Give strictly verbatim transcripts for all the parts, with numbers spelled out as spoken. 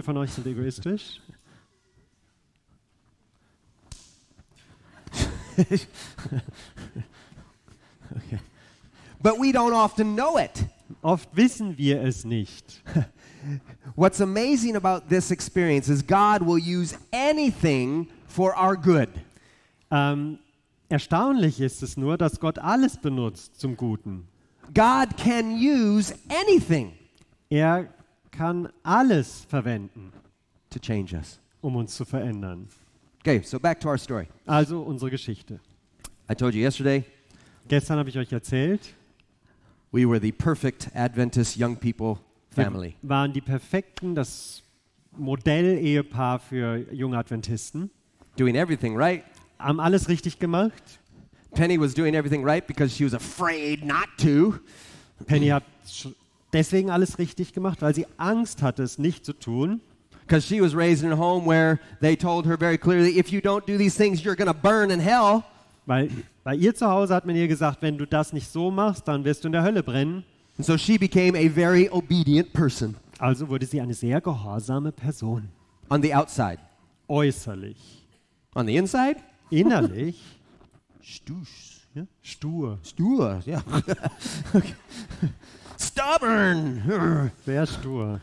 von euch sind egoistisch? Okay. But we don't often know it. Oft wissen wir es nicht. What's amazing about this experience is God will use anything for our good. Ähm, erstaunlich ist es nur, dass Gott alles benutzt zum Guten. God can use anything Er kann alles verwenden, to change us. um uns zu verändern. Okay, so back to our story. Also unsere Geschichte. I told you yesterday Gestern habe ich euch erzählt, we were the perfect Adventist young people family. wir waren die perfekten, das Modell-Ehepaar für junge Adventisten. Doing everything right. Haben alles richtig gemacht. Penny was doing everything right because she was afraid not to. Penny hat sch- deswegen alles richtig gemacht, weil sie Angst hatte, es nicht zu tun. Because she was raised in a home where they told her very clearly, if you don't do these things, you're going to burn in hell. Weil bei ihr zu Hause hat man ihr gesagt, wenn du das nicht so machst, dann wirst du in der Hölle brennen. And so she became a very obedient person Also wurde sie eine sehr gehorsame Person. on the outside. Äußerlich. On the inside? Innerlich Stush. ja, stur. Stur, yeah. Okay. Stubborn. Sehr stur.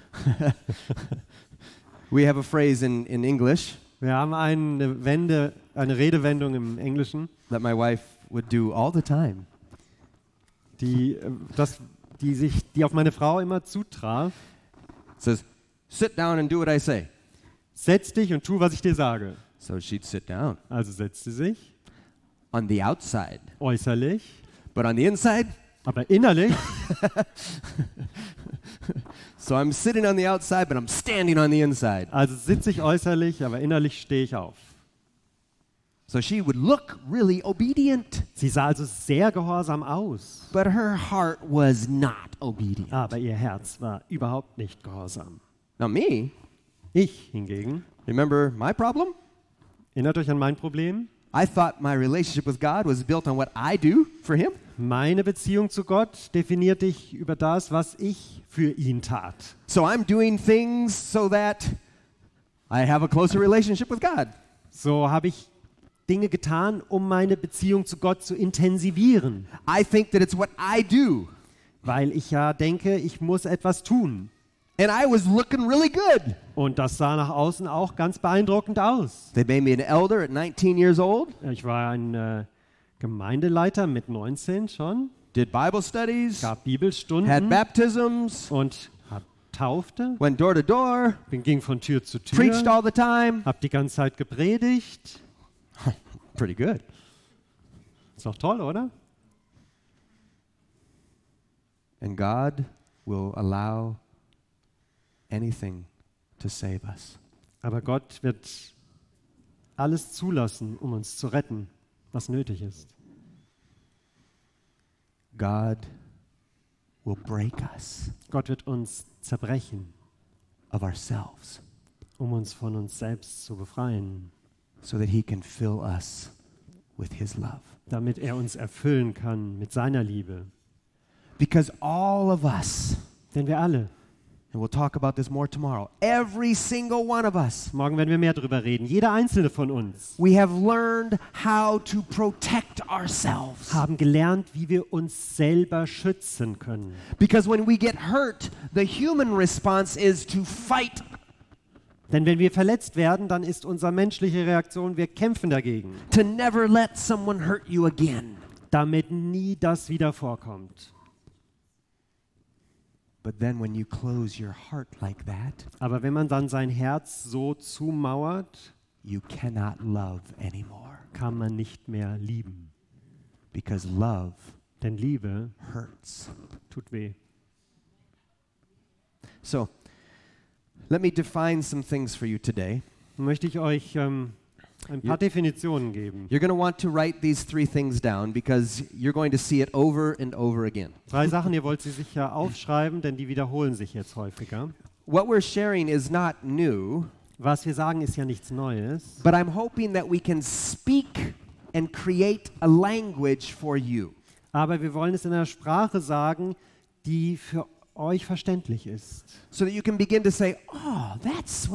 We have a phrase in, in English Wir haben eine Wende, eine Redewendung im Englischen, that my wife would do all the time. die, äh, das, die, sich, die auf meine Frau immer zutraf. It says, sit down and do what I say. Setz dich und tu, was ich dir sage. So she'd sit down Also setzt sie sich, on the outside. äußerlich, But on the inside, aber innerlich. so I'm sitting on the outside, but I'm standing on the inside. Also sitze ich äußerlich, aber innerlich stehe ich auf. So she would look really obedient, Sie sah also sehr gehorsam aus, but her heart was not obedient. aber ihr Herz war überhaupt nicht gehorsam. Now me, Ich hingegen, remember my problem? erinnert euch an mein Problem? I thought my relationship with God was built on what I do for Him. Meine Beziehung zu Gott definierte ich über das, was ich für ihn tat. So I'm doing things so that I have a closer relationship with God. So habe ich Dinge getan, um meine Beziehung zu Gott zu intensivieren, I think that it's what I do. weil ich ja denke, ich muss etwas tun. And I was looking really good. Und das sah nach außen auch ganz beeindruckend aus. They made me an elder at nineteen years old, Ich war ein äh, Gemeindeleiter mit neunzehn schon, did Bible studies, gab had Bibelstunden baptisms, und hab, taufte, went door to door, bin, ging von Tür zu preached Tür, all the time. hab die ganze Zeit gepredigt. Pretty good. Ist doch toll, oder? And God will allow anything to save us. Aber Gott wird alles zulassen, um uns zu retten, was nötig ist. God will break us Gott wird uns zerbrechen, of ourselves um uns von uns selbst zu befreien, so that He can fill us with His love. damit er uns erfüllen kann mit seiner Liebe. Because all of us, Denn wir alle, and we'll talk about this more tomorrow, every single one of us, morgen werden wir mehr darüber reden, jeder einzelne von uns, we have learned how to protect ourselves. haben gelernt, wie wir uns selber schützen können. Because when we get hurt, the human response is to fight. Denn wenn wir verletzt werden, dann ist unsere menschliche Reaktion, wir kämpfen dagegen, To never let someone hurt you again. damit nie das wieder vorkommt. But then when you close your heart like that, Aber wenn man dann sein Herz so zumauert, you cannot love anymore. kann man nicht mehr lieben. Because love Denn Liebe hurts. tut weh. So, let me define some things for you today. Möchte ich euch ähm, ein paar Ja. Definitionen geben. You're going to want to write these three things down because you're going to see it over and over again. Drei Sachen, ihr wollt sie sicher aufschreiben, denn die wiederholen sich jetzt häufiger. What we're sharing is not new, Was wir sagen, ist ja nichts Neues. but I'm hoping that we can speak and create a language for you. Aber wir wollen es in einer Sprache sagen, die für euch verständlich ist. So that you can begin to say, oh, that's